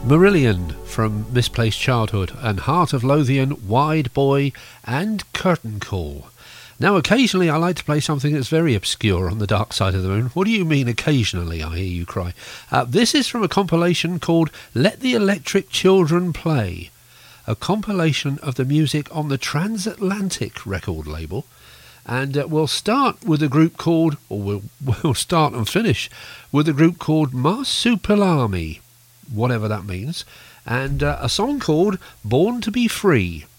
Marillion from Misplaced Childhood and Heart of Lothian, Wide Boy and Curtain Call. Now occasionally I like to play something that's very obscure on the dark side of the moon. What do you mean occasionally, I hear you cry. This is from a compilation called Let the Electric Children Play, a compilation of the music on the Transatlantic record label. And we'll start with a group called, or we'll start and finish with a group called Marsupilami, whatever that means, and a song called Born to be Free.